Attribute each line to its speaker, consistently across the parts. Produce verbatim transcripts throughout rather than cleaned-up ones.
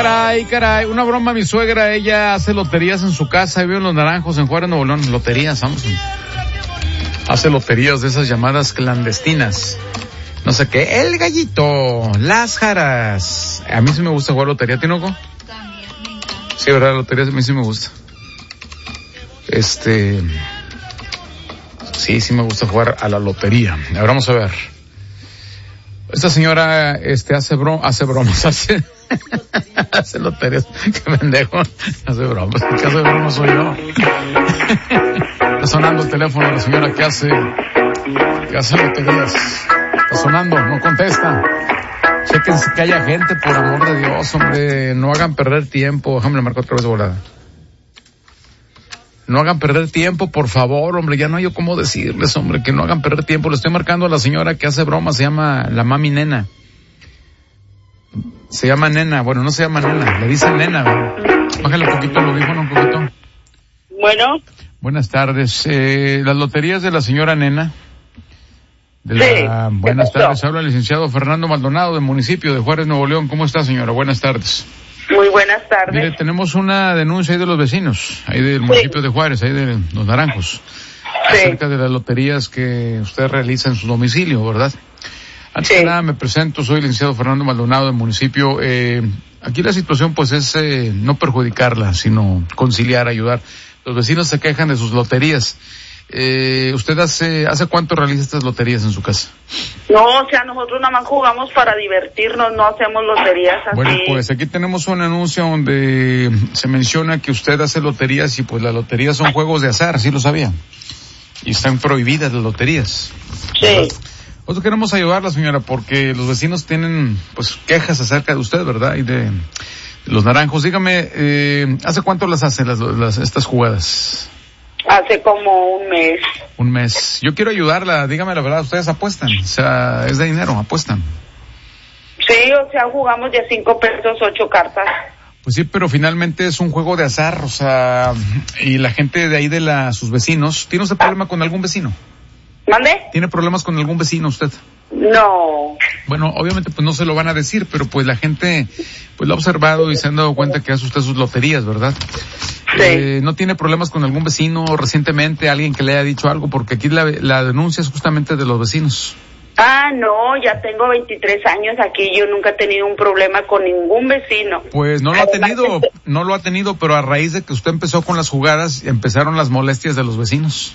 Speaker 1: Caray, caray, una broma, mi suegra, ella hace loterías en su casa, vive en Los Naranjos, en Juárez, Nuevo León, loterías, vamos. Hace loterías de esas llamadas clandestinas. No sé qué, el gallito, las jaras. A mí sí me gusta jugar lotería, ¿Tinoco?
Speaker 2: También, me encanta.
Speaker 1: Sí, verdad, la lotería a mí sí me gusta. Este... Sí, sí me gusta jugar a la lotería. Ahora vamos a ver. Esta señora, este, hace brom, hace bromas, hace... hace loterías. Qué pendejo. Hace bromas. ¿Qué hace bromas soy yo? Está sonando el teléfono de la señora que hace... que hace loterías. Está sonando, no contesta. Chequense que haya gente, por amor de Dios, hombre. No hagan perder tiempo. Déjame le marco otra vez de volada. No hagan perder tiempo, por favor, hombre. Ya no hay yo cómo decirles, hombre, que no hagan perder tiempo. Le estoy marcando a la señora que hace broma. Se llama la mami Nena. Se llama Nena. Bueno, no se llama Nena. Le dicen Nena, ¿verdad? Bájale un poquito el audífono, un poquito.
Speaker 3: Bueno.
Speaker 1: Buenas tardes. Eh, las loterías de la señora Nena. De la...
Speaker 3: Sí.
Speaker 1: Buenas tardes. Habla el licenciado Fernando Maldonado, del municipio de Juárez, Nuevo León. ¿Cómo está, señora? Buenas tardes.
Speaker 3: Muy buenas tardes.
Speaker 1: Mire, tenemos una denuncia ahí de los vecinos, ahí del municipio sí. de Juárez, ahí de Los Naranjos, sí. acerca de las loterías que usted realiza en su domicilio, ¿verdad? Antes sí. que nada me presento, soy el licenciado Fernando Maldonado del municipio. Eh, aquí la situación pues es eh, no perjudicarla, sino conciliar, ayudar. Los vecinos se quejan de sus loterías. Eh, ¿Usted hace hace cuánto realiza estas loterías en su casa?
Speaker 3: No, o sea, nosotros nada más jugamos para divertirnos, no hacemos loterías así.
Speaker 1: Bueno, pues aquí tenemos un anuncio donde se menciona que usted hace loterías y pues las loterías son juegos de azar, ¿sí lo sabía? Y están prohibidas las loterías.
Speaker 3: Sí.
Speaker 1: Nosotros queremos ayudarla, señora, porque los vecinos tienen pues quejas acerca de usted, ¿verdad? Y de, de Los Naranjos. Dígame, eh, ¿hace cuánto las hace las, las estas jugadas?
Speaker 3: Hace como un mes.
Speaker 1: Un mes. Yo quiero ayudarla, dígame la verdad, ustedes apuestan, o sea, es de dinero, apuestan.
Speaker 3: Sí, o sea, jugamos de cinco pesos, ocho cartas.
Speaker 1: Pues sí, pero finalmente es un juego de azar, o sea, y la gente de ahí de la, sus vecinos, ¿tiene usted problema con algún vecino?
Speaker 3: ¿Mande?
Speaker 1: ¿Tiene problemas con algún vecino usted?
Speaker 3: No.
Speaker 1: Bueno, obviamente pues no se lo van a decir, pero pues la gente pues lo ha observado y se han dado cuenta que hace usted sus loterías, ¿verdad?
Speaker 3: Sí.
Speaker 1: Eh, ¿No tiene problemas con algún vecino recientemente, alguien que le haya dicho algo? Porque aquí la, la denuncia es justamente de los vecinos.
Speaker 3: Ah, no, ya tengo veintitrés años aquí, yo nunca he tenido un problema con ningún vecino.
Speaker 1: Pues no lo ha tenido, no lo ha tenido, pero a raíz de que usted empezó con las jugadas, empezaron las molestias de los vecinos.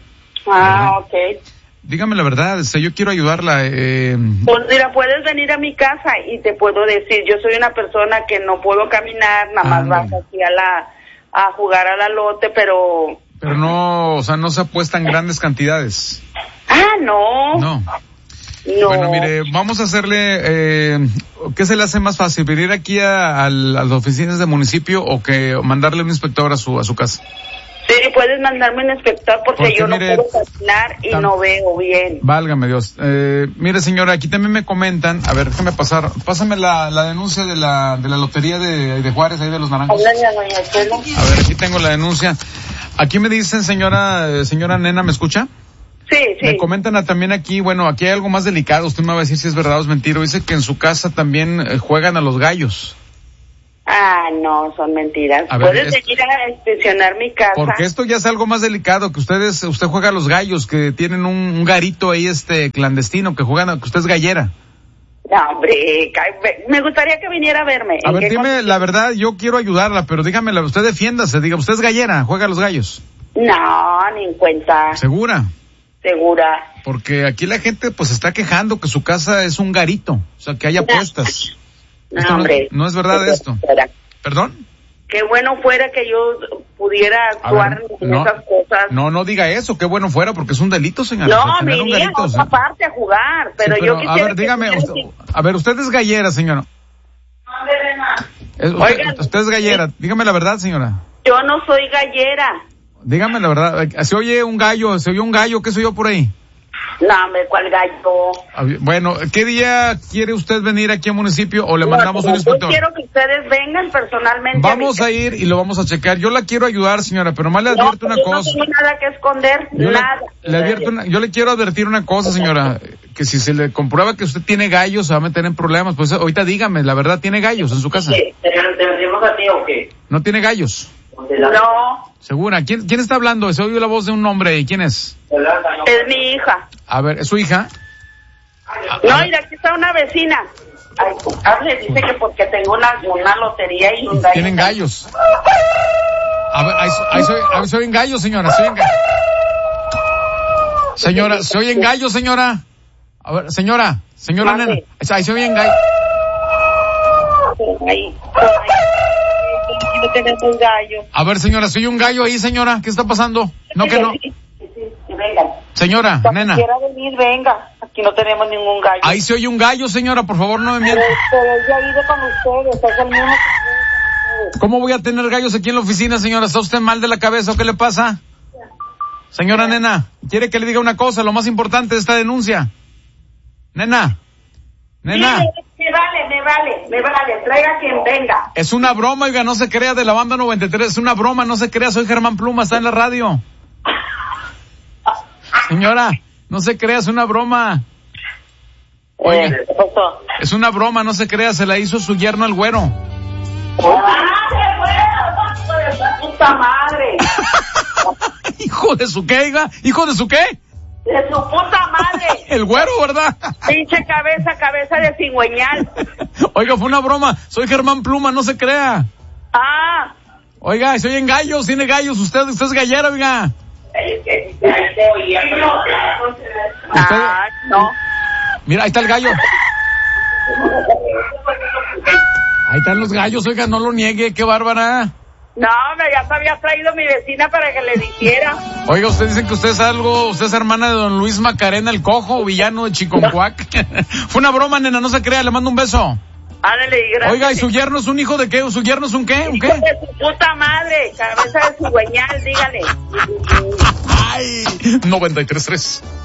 Speaker 3: Ah, ok.
Speaker 1: Dígame la verdad, este, yo quiero ayudarla. Eh...
Speaker 3: Pues mira, puedes venir a mi casa y te puedo decir, yo soy una persona que no puedo caminar, nada más
Speaker 1: ah,
Speaker 3: vas aquí a la, a jugar a la lote, pero...
Speaker 1: Pero no, o sea, no se apuestan grandes cantidades.
Speaker 3: Ah, no.
Speaker 1: No.
Speaker 3: No.
Speaker 1: Bueno, mire, vamos a hacerle, eh, ¿qué se le hace más fácil? ¿Venir aquí a, a, a las oficinas del municipio o que mandarle un inspector a su, a su casa?
Speaker 3: Sí, puedes mandarme un inspector porque, porque yo no mire, puedo caminar y tam... no veo bien.
Speaker 1: Válgame Dios. Eh, mire señora, aquí también me comentan, a ver, déjame pasar, pásame la, la denuncia de la, de la lotería de, de Juárez, ahí de Los Naranjos.
Speaker 3: Hola, doña Estela.
Speaker 1: A ver, aquí tengo la denuncia. Aquí me dicen, señora, señora Nena, ¿me escucha?
Speaker 3: Sí, sí.
Speaker 1: Me comentan a, también aquí, bueno, aquí hay algo más delicado, usted me va a decir si es verdad o es mentira. Dice que en su casa también eh, juegan a los gallos.
Speaker 3: Ah, no, son mentiras.
Speaker 1: A ver,
Speaker 3: Puedes
Speaker 1: esto,
Speaker 3: venir a inspeccionar mi casa.
Speaker 1: Porque esto ya es algo más delicado, que ustedes, usted juega a los gallos, que tienen un, un garito ahí este clandestino, que juegan, a, que usted es gallera.
Speaker 3: No, hombre, me gustaría que viniera a verme.
Speaker 1: A ver, dime la verdad, yo quiero ayudarla, pero dígame, usted defiéndase, diga, usted es gallera, juega a los gallos.
Speaker 3: No, ni en cuenta.
Speaker 1: ¿Segura?
Speaker 3: Segura.
Speaker 1: Porque aquí la gente pues está quejando que su casa es un garito, o sea, que hay apuestas.
Speaker 3: No, no hombre.
Speaker 1: No, no es verdad
Speaker 3: que
Speaker 1: esto.
Speaker 3: Fuera.
Speaker 1: ¿Perdón?
Speaker 3: Qué bueno fuera que yo pudiera actuar ver, en
Speaker 1: no,
Speaker 3: esas cosas.
Speaker 1: No, no diga eso, qué bueno fuera, porque es un delito, señora.
Speaker 3: No,
Speaker 1: o sea,
Speaker 3: me iría a otra
Speaker 1: ¿sí?
Speaker 3: parte a jugar, pero,
Speaker 1: sí, pero
Speaker 3: yo quisiera...
Speaker 1: A ver, dígame, usted, a ver, usted es gallera, señora. Es, usted,
Speaker 3: Oigan,
Speaker 1: usted es gallera, dígame la verdad, señora.
Speaker 3: Yo no soy gallera.
Speaker 1: Dígame la verdad, se oye un gallo, se oye un gallo, ¿qué soy yo por ahí?
Speaker 3: No, hombre, ¿cuál gallo?
Speaker 1: Bueno, ¿qué día quiere usted venir aquí al municipio o le
Speaker 3: No,
Speaker 1: mandamos un inspector?
Speaker 3: Yo quiero que ustedes vengan personalmente.
Speaker 1: Vamos
Speaker 3: a,
Speaker 1: a ir y lo vamos a checar. Yo la quiero ayudar, señora, pero más le advierto
Speaker 3: no,
Speaker 1: una
Speaker 3: yo
Speaker 1: cosa.
Speaker 3: No tengo nada que esconder,
Speaker 1: yo
Speaker 3: nada.
Speaker 1: Le, le advierto una, yo le quiero advertir una cosa, señora, que si se le comprueba que usted tiene gallos, se va a meter en problemas. Pues ahorita dígame, la verdad, ¿tiene gallos en su casa?
Speaker 2: ¿Te decimos a ti o qué?
Speaker 1: ¿No tiene gallos?
Speaker 3: No.
Speaker 1: ¿Segura? ¿Quién, quién está hablando? Se oye la voz de un hombre. ¿Y quién es?
Speaker 3: Es mi hija.
Speaker 1: A ver, ¿es su hija?
Speaker 3: No, mira, aquí está una vecina. Ay, hable, dice que porque tengo una, una lotería y un gallo.
Speaker 1: Tienen gallos. A ver, ahí, ahí, se, ahí se oyen gallos, señora. Se oyen gallos. Señora, ¿se oyen gallos, señora? A ver, señora, señora
Speaker 3: Mande.
Speaker 1: nena. Ahí se oyen gallos.
Speaker 3: Ahí, ahí. No tenemos un gallo.
Speaker 1: A ver, señora, ¿se oye un gallo ahí, señora? ¿Qué está pasando? No, que no.
Speaker 3: Sí, sí, sí, venga.
Speaker 1: Señora,
Speaker 3: Cuando
Speaker 1: nena.
Speaker 3: quiera venir, venga. Aquí no tenemos ningún gallo.
Speaker 1: Ahí se oye un gallo, señora, por favor, no me
Speaker 3: Pero,
Speaker 1: mienta.
Speaker 3: pero ella ha ido con ustedes, es el mismo que vive con ustedes.
Speaker 1: ¿Cómo voy a tener gallos aquí en la oficina, señora? ¿Está usted mal de la cabeza o qué le pasa? Señora nena, ¿quiere que le diga una cosa? Lo más importante de esta denuncia. Nena. Nena.
Speaker 3: Sí, me vale, me vale, me vale, traiga quien venga.
Speaker 1: Es una broma, oiga, no se crea, de la banda noventa y tres, es una broma, no se crea, soy Germán Pluma, está en la radio. Señora, no se crea, es una broma. Oiga,
Speaker 3: Eh, ¿qué pasó?
Speaker 1: es una broma, no se crea, se la hizo su yerno el güero.
Speaker 3: ¡Madre, güey! ¡Hijo de su puta madre!
Speaker 1: ¿Hijo de su qué, oiga? ¿Hijo de su qué?
Speaker 3: ¡De su puta madre!
Speaker 1: El güero, ¿verdad?
Speaker 3: Pinche cabeza, cabeza de cigüeñal.
Speaker 1: Oiga, fue una broma, soy Germán Pluma, no se crea.
Speaker 3: Ah,
Speaker 1: Oiga, se oyen gallos, tiene gallos, usted, usted es gallera, oiga.
Speaker 3: ah, no.
Speaker 1: Mira, ahí está el gallo. Ahí están los gallos, oiga, no lo niegue, qué bárbara.
Speaker 3: No, me ya se había traído mi vecina para que le dijera.
Speaker 1: Oiga, usted dice que usted es algo, usted es hermana de don Luis Macarena el Cojo, villano de Chiconcuac. Fue una broma, nena, no se crea, le mando un beso.
Speaker 3: Ándale, gracias.
Speaker 1: Oiga, ¿y su yerno es un hijo de qué? ¿Su yerno es un qué? ¿Un
Speaker 3: Hijo
Speaker 1: qué?
Speaker 3: de su puta madre, cabeza de cigüeñal, dígale.
Speaker 1: Ay, noventa y tres tres.